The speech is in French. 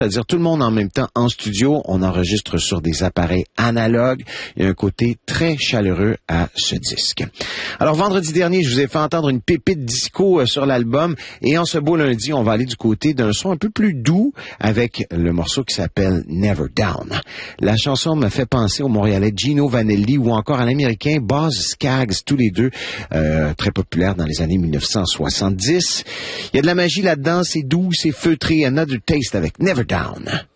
c'est-à-dire tout le monde en même temps en studio. On enregistre sur des appareils analogues. Il y a un côté très chaleureux à ce disque. Alors, vendredi dernier, je vous ai fait entendre une pépite disco sur l'album. Et en ce beau lundi, on va aller du côté d'un son un peu plus doux avec le morceau qui s'appelle Never Down. La chanson me fait penser au Montréalais Gino Vanelli ou encore à l'Américain Boz Scaggs, tous les deux très populaires dans les années 1970. Il y a de la magie là-dedans, c'est doux, c'est feutré. Another Taste avec Never Down.